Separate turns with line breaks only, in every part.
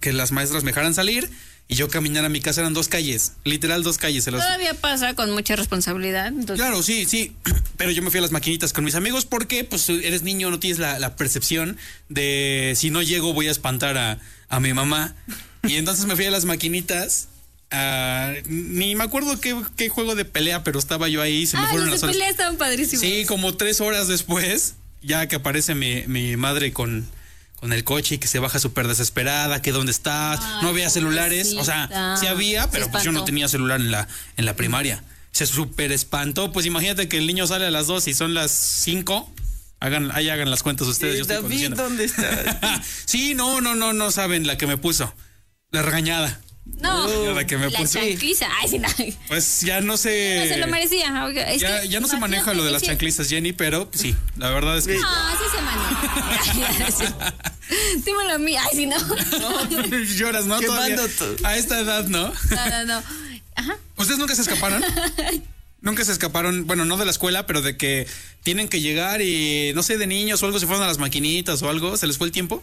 que las maestras me dejaran salir y yo caminar a mi casa. Eran 2 calles, literal 2 calles.
Todavía pasa con mucha responsabilidad. Entonces...
Claro, sí, pero yo me fui a las maquinitas con mis amigos porque pues eres niño, no tienes la percepción de si no llego voy a espantar a mi mamá. Y entonces me fui a las maquinitas. Ni me acuerdo qué juego de pelea, pero estaba yo ahí. Se me fueron
los de pelea estaban padrísimos.
Sí, como 3 horas después, ya que aparece mi madre con el coche y que se baja súper desesperada, que dónde estás, no había celulares, o sea, sí había, pero pues yo no tenía celular en la primaria. Se súper espantó, pues imagínate que el niño sale a las 2 y son las 5. Hagan las cuentas ustedes. Yo
David, ¿dónde estás?
Sí, no saben la que me puso. La regañada.
No,
la que me
la
puso.
chancliza. Ay, sí, no.
Pues ya no sé.
No se lo merecía.
Ya no se maneja lo de las chanclizas, Jenny, pero sí, la verdad es que.
No, sí se maneja. Dímelo a mí. Ay, sí, no.
Lloras, ¿no? A esta edad, ¿no?
No. Ajá.
¿Ustedes nunca se escaparon? Nunca se escaparon, bueno, no de la escuela, pero de que tienen que llegar y, no sé, de niños o algo, se fueron a las maquinitas o algo, ¿se les fue el tiempo?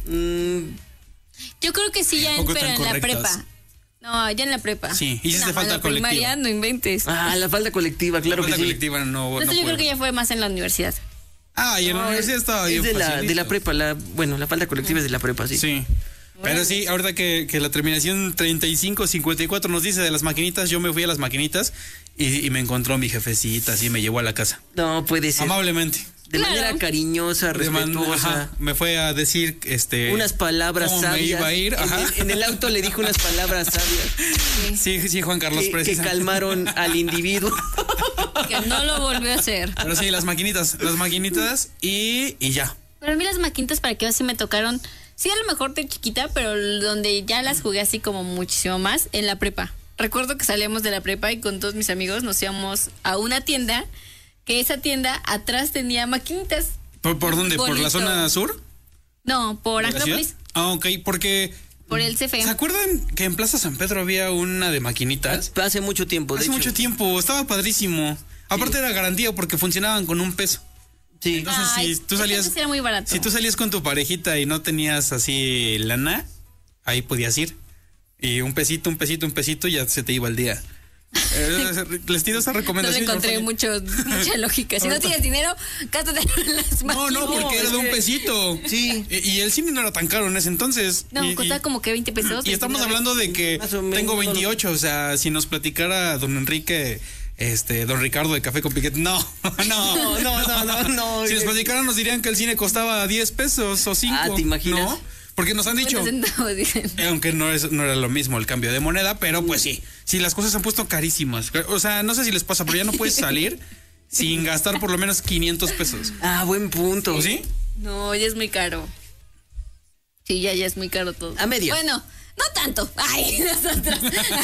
Yo creo que sí, ya pero en la prepa. No, ya en la prepa.
Sí, hiciste falta colectiva.
Primaria, no inventes.
La falta colectiva, claro que sí. La falta
colectiva no
yo creo que ya fue más en la universidad.
Y en la universidad estaba bien
fácil. De la prepa, la falta colectiva es de la prepa, sí.
Sí. Pero sí, ahorita que la terminación 3554 nos dice de las maquinitas, yo me fui a las maquinitas y me encontró mi jefecita, así me llevó a la casa.
No, puede ser.
Amablemente.
De manera cariñosa, respetuosa.
Me fue a decir
unas palabras sabias.
Me iba a ir.
En el auto le dijo unas palabras sabias.
Sí, Juan Carlos
que calmaron al individuo.
Que no lo volvió a hacer.
Pero sí, las maquinitas y ya.
Pero a mí las maquinitas, para que así me tocaron, sí, a lo mejor de chiquita, pero donde ya las jugué así como muchísimo más, en la prepa. Recuerdo que salíamos de la prepa y con todos mis amigos nos íbamos a una tienda, que esa tienda atrás tenía maquinitas.
¿Por dónde? ¿Por la zona sur?
No, por Acrópolis.
Ok, porque...
Por el CFE.
¿Se acuerdan que en Plaza San Pedro había una de maquinitas?
Hace mucho tiempo,
Hace mucho tiempo, estaba padrísimo. Aparte era garantía porque funcionaban con $1. Sí. Entonces si tú salías...
Era muy barato.
Si tú salías con tu parejita y no tenías así lana, ahí podías ir. Y un pesito, ya se te iba el día. Les tiro esa recomendación.
No le encontré mucha lógica. Si no tienes dinero, gástate en las máquinas.
No, porque era de $1.
Sí.
Y el cine no era tan caro en ese entonces.
No, costaba como que $20.
Y estamos hablando de que tengo 28. O sea, si nos platicara don Enrique, don Ricardo de Café con Piquete, no. Si nos platicaran nos dirían que el cine costaba $10 o 5.
¿Te imaginas?
¿No? Porque nos han dicho, aunque no era lo mismo el cambio de moneda, pero pues sí, las cosas se han puesto carísimas. O sea, no sé si les pasa, pero ya no puedes salir sin gastar por lo menos $500.
Buen punto.
¿O sí?
No, ya es muy caro. Sí, ya es muy caro todo.
A media.
Bueno, no tanto. Ay, nosotros.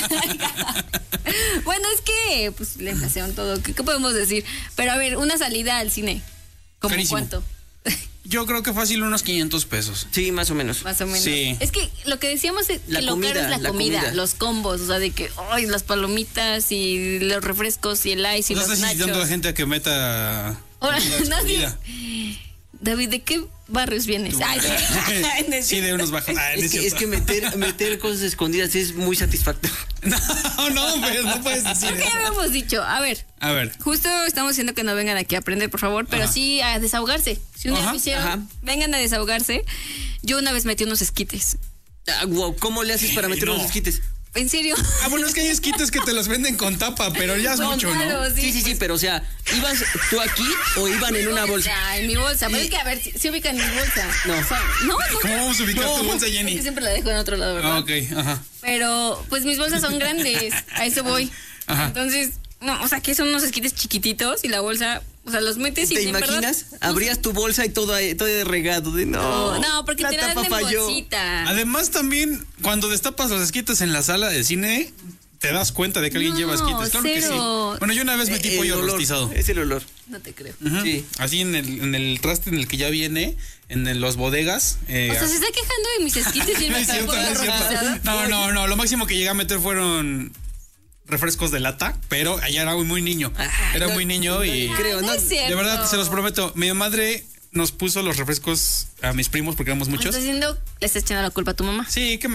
Bueno, es que, pues, la inflación, todo. ¿Qué podemos decir? Pero a ver, una salida al cine. ¿Cómo cuánto?
Yo creo que fácil unos $500.
Sí, más o menos.
Sí.
Es que lo que decíamos es que lo caro es la comida, los combos, o sea, de que las palomitas y los refrescos y el ice y los nachos.
¿Estás incitando a la gente a que meta comida?
David, ¿de qué barrios vienes?
Sí, de unos bajos.
Es que meter cosas escondidas es muy satisfactorio.
No, pero no puedes decir eso.
Ya habíamos dicho, a ver. Justo estamos diciendo que no vengan aquí a aprender, por favor, pero sí a desahogarse. Si un día me hicieron, vengan a desahogarse. Yo una vez metí unos esquites.
Wow, ¿cómo le haces para meter unos esquites?
¿En serio?
Bueno, es que hay esquites que te los venden con tapa, pero ya es mucho,
claro,
¿no?
Sí, pero o sea, ¿ibas tú aquí o iban en una bolsa?
En mi bolsa, pero es que a ver, si ubican mi bolsa.
No.
O sea, no.
¿Cómo vamos a ubicar tu bolsa, Jenny?
Es que siempre la dejo en otro lado, ¿verdad?
Ok, ajá.
Pero, pues mis bolsas son grandes, a eso voy. Ajá. Entonces, no, o sea, que son unos esquites chiquititos y la bolsa, o sea, los metes y
¿te imaginas? Abrías tu bolsa y todo regado de
no, porque te dan en bolsita.
Además también, cuando destapas los esquites en la sala de cine, te das cuenta de que alguien lleva esquites. Claro que sí. Bueno, yo una vez metí pollo rostizado.
Es el olor.
No te creo.
Sí. Así en el traste en el que ya viene, en los bodegas.
O sea, se está quejando de mis esquites y él me está pollo rostizado.
No, lo máximo que llegué a meter fueron refrescos de lata, pero allá era muy niño. Era muy niño y...
Creo,
no es cierto.
De verdad, se los prometo. Mi madre nos puso los refrescos a mis primos porque éramos muchos.
¿Estás diciendo le estás echando la culpa a tu mamá?
Sí, que